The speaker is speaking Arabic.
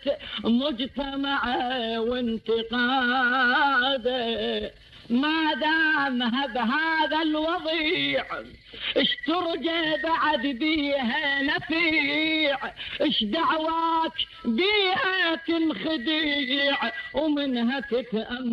مجتمعه وانتقاده. ما دامها بهذا الوضيع اش ترجى بعد بيها نفيع، اش دعواك بيها تنخديع ومنها تتأمل